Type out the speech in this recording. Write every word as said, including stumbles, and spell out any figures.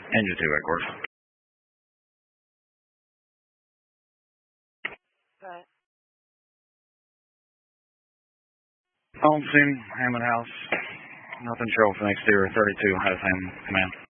And you too, of course. Right. Home team, Hammond House. Nothing show for next year. thirty-two out of ten, command.